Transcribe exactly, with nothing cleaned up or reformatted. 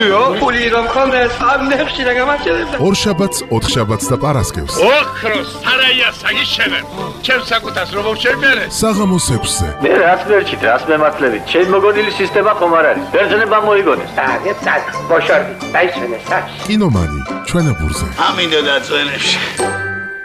ფული რომ ხონდეს ამ ნეხში რა გამარჯვებდა ორშაბათს, ოთხშაბათს და პარასკევს. ოქროს სარაია საგიშენებ. ჩემს საკუთას რომ მოვშენებერე. საღამოს ექვსზე. მე რაც ვერჩით, რაც მემართლებით. ჩემ მოგონილი სისტემა ხომ არ არის. ბერძნება მოიგონეს. აგე წაკ ბოშორდი დაისვენე საჩ კინომანი ჩვენებურზე. ამინდო და წვენებში.